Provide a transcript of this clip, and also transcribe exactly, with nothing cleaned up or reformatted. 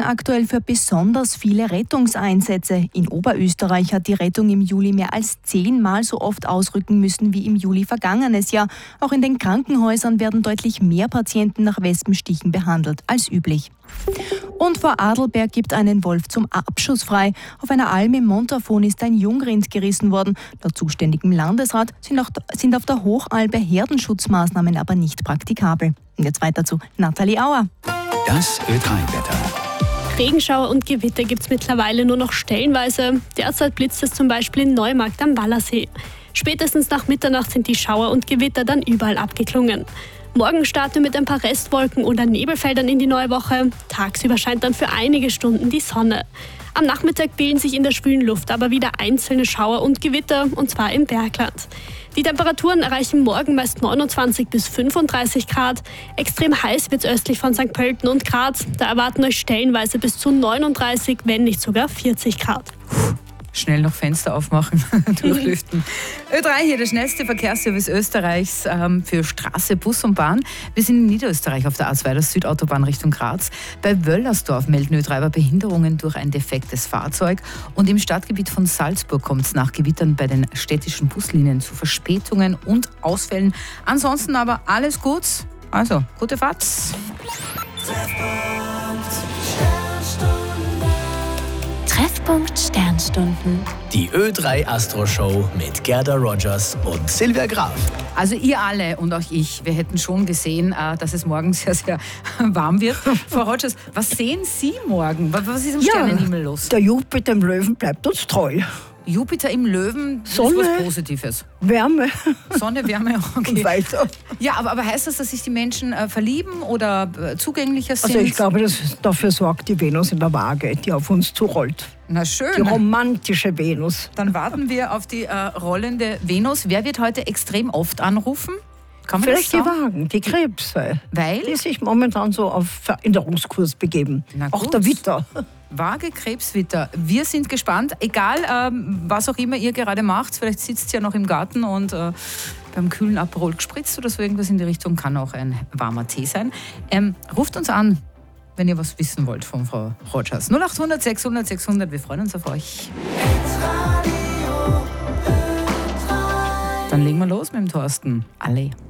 aktuell für besonders viele Rettungseinsätze. In Oberösterreich hat die Rettung im Juli mehr als zehnmal so oft ausrücken müssen wie im Juli vergangenes Jahr. Auch in den Krankenhäusern werden deutlich mehr Patienten nach Wespenstichen behandelt als üblich. Und vor Adelberg gibt einen Wolf zum Abschuss frei. Auf einer Alm im Montafon ist ein Jungrind gerissen worden. Laut zuständigem Landesrat sind, auch, sind auf der Hochalbe Herdenschutzmaßnahmen aber nicht praktikabel. Und jetzt weiter zu Nathalie Auer. Das Ö drei Wetter. Regenschauer und Gewitter gibt es mittlerweile nur noch stellenweise. Derzeit blitzt es zum Beispiel in Neumarkt am Wallersee. Spätestens nach Mitternacht sind die Schauer und Gewitter dann überall abgeklungen. Morgen starten wir mit ein paar Restwolken oder Nebelfeldern in die neue Woche. Tagsüber scheint dann für einige Stunden die Sonne. Am Nachmittag bilden sich in der schwülen Luft aber wieder einzelne Schauer und Gewitter, und zwar im Bergland. Die Temperaturen erreichen morgen meist neunundzwanzig bis fünfunddreißig Grad. Extrem heiß wird es östlich von Sankt Pölten und Graz. Da erwarten euch stellenweise bis zu neununddreißig, wenn nicht sogar vierzig Grad. Schnell noch Fenster aufmachen, durchlüften. Ö drei hier, der schnellste Verkehrsservice Österreichs ähm, für Straße, Bus und Bahn. Wir sind in Niederösterreich auf der A zwei, der Südautobahn Richtung Graz. Bei Wöllersdorf melden Ö drei Behinderungen durch ein defektes Fahrzeug. Und im Stadtgebiet von Salzburg kommt es nach Gewittern bei den städtischen Buslinien zu Verspätungen und Ausfällen. Ansonsten aber alles gut. Also, gute Fahrt. Treffpunkt Sternstunden. Die Ö drei Astro Show mit Gerda Rogers und Silvia Graf. Also ihr alle und auch ich, wir hätten schon gesehen, dass es morgen sehr, sehr warm wird. Frau Rogers, was sehen Sie morgen? Was ist im Ja, Sternenhimmel los? Der Jupiter im Löwen bleibt uns treu. Jupiter im Löwen, das Sonne. ist was Positives. Wärme Sonne, Wärme, okay. und weiter. Ja, aber, aber heißt das, dass sich die Menschen äh, verlieben oder äh, zugänglicher sind? Also ich glaube, dass dafür sorgt die Venus in der Waage, die auf uns zurollt. Na schön. Die romantische Venus. Dann warten wir auf die äh, rollende Venus. Wer wird heute extrem oft anrufen? Kann man Vielleicht das die sagen? Wagen, die Krebse, Weil? die sich momentan so auf Veränderungskurs begeben. Na Auch gut. der Witter. Waage, Krebs, Witter. Wir sind gespannt. Egal, ähm, was auch immer ihr gerade macht. Vielleicht sitzt ihr ja noch im Garten und äh, beim kühlen Aperol gespritzt oder so irgendwas in die Richtung. Kann auch ein warmer Tee sein. Ähm, ruft uns an, wenn ihr was wissen wollt von Frau Rogers. null achthundert sechshundert sechshundert. Wir freuen uns auf euch. Dann legen wir los mit dem Thorsten. Alle.